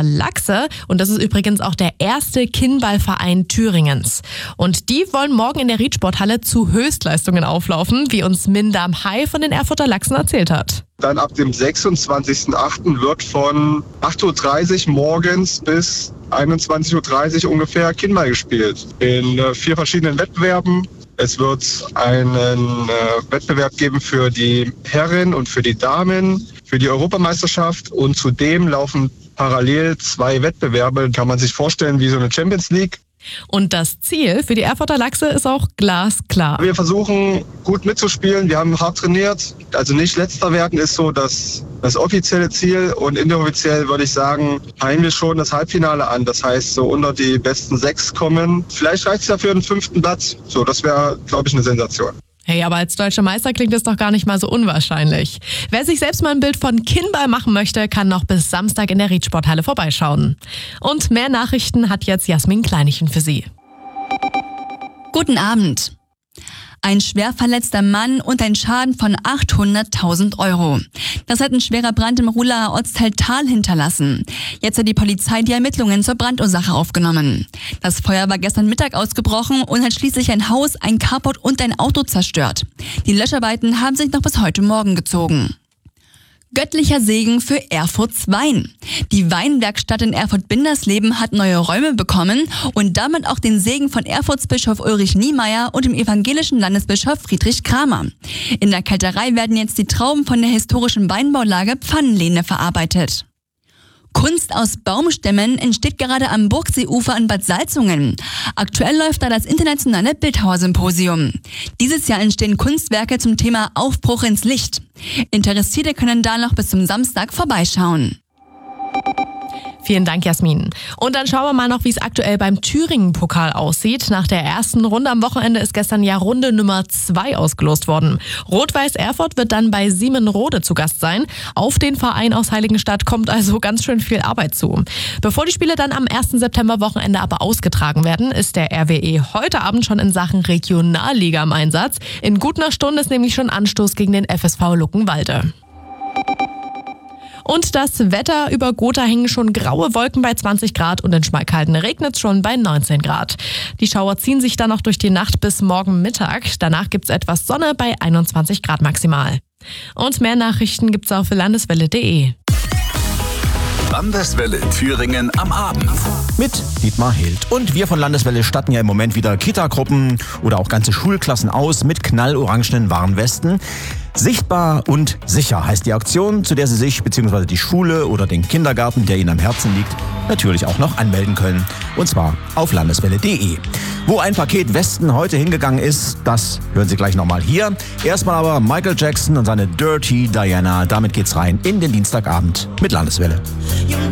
Erfurter Lachse. Und das ist übrigens auch der erste Kinnballverein Thüringens. Und die wollen morgen in der Riedsporthalle zu Höchstleistungen auflaufen, wie uns Mindam Hai von den Erfurter Lachsen erzählt hat. Dann ab dem 26.08. wird von 8.30 Uhr morgens bis 21.30 Uhr ungefähr Kinnball gespielt. In 4 verschiedenen Wettbewerben. Es wird einen Wettbewerb geben für die Herren und für die Damen, für die Europameisterschaft. Und zudem laufen parallel 2 Wettbewerbe. Kann man sich vorstellen wie so eine Champions League. Und das Ziel für die Erfurter Lachse ist auch glasklar. Wir versuchen gut mitzuspielen, wir haben hart trainiert. Also nicht letzter werden ist so das offizielle Ziel und inoffiziell würde ich sagen, peilen wir schon das Halbfinale an. Das heißt, so unter die besten 6 kommen. Vielleicht reicht es ja für den 5. Platz. So, das wäre, glaube ich, eine Sensation. Hey, aber als deutscher Meister klingt es doch gar nicht mal so unwahrscheinlich. Wer sich selbst mal ein Bild von Kinnball machen möchte, kann noch bis Samstag in der Riedsporthalle vorbeischauen. Und mehr Nachrichten hat jetzt Jasmin Kleinichen für Sie. Guten Abend. Ein schwer verletzter Mann und ein Schaden von 800.000 Euro. Das hat ein schwerer Brand im Ruhlaer Ortsteil Thal hinterlassen. Jetzt hat die Polizei die Ermittlungen zur Brandursache aufgenommen. Das Feuer war gestern Mittag ausgebrochen und hat schließlich ein Haus, ein Carport und ein Auto zerstört. Die Löscharbeiten haben sich noch bis heute Morgen gezogen. Göttlicher Segen für Erfurts Wein. Die Weinwerkstatt in Erfurt-Bindersleben hat neue Räume bekommen und damit auch den Segen von Erfurts Bischof Ulrich Niemeyer und dem evangelischen Landesbischof Friedrich Kramer. In der Kelterei werden jetzt die Trauben von der historischen Weinbaulage Pfannenlehne verarbeitet. Kunst aus Baumstämmen entsteht gerade am Burgseeufer in Bad Salzungen. Aktuell läuft da das internationale Bildhauersymposium. Dieses Jahr entstehen Kunstwerke zum Thema Aufbruch ins Licht. Interessierte können da noch bis zum Samstag vorbeischauen. Vielen Dank, Jasmin. Und dann schauen wir mal noch, wie es aktuell beim Thüringen-Pokal aussieht. Nach der ersten Runde am Wochenende ist gestern ja Runde Nummer 2 ausgelost worden. Rot-Weiß Erfurt wird dann bei Siemenrode zu Gast sein. Auf den Verein aus Heiligenstadt kommt also ganz schön viel Arbeit zu. Bevor die Spiele dann am 1. September-Wochenende aber ausgetragen werden, ist der RWE heute Abend schon in Sachen Regionalliga im Einsatz. In gut einer Stunde ist nämlich schon Anstoß gegen den FSV Luckenwalde. Und das Wetter: über Gotha hängen schon graue Wolken bei 20 Grad und in Schmalkalden regnet es schon bei 19 Grad. Die Schauer ziehen sich dann noch durch die Nacht bis morgen Mittag. Danach gibt es etwas Sonne bei 21 Grad maximal. Und mehr Nachrichten gibt's auf landeswelle.de. Landeswelle Thüringen am Abend. Mit Dietmar Hild. Und wir von Landeswelle statten ja im Moment wieder Kita-Gruppen oder auch ganze Schulklassen aus mit knallorangenen Warnwesten. Sichtbar und sicher heißt die Aktion, zu der Sie sich bzw. die Schule oder den Kindergarten, der Ihnen am Herzen liegt, natürlich auch noch anmelden können. Und zwar auf landeswelle.de. Wo ein Paket Westen heute hingegangen ist, das hören Sie gleich nochmal hier. Erstmal aber Michael Jackson und seine Dirty Diana. Damit geht's rein in den Dienstagabend mit Landeswelle.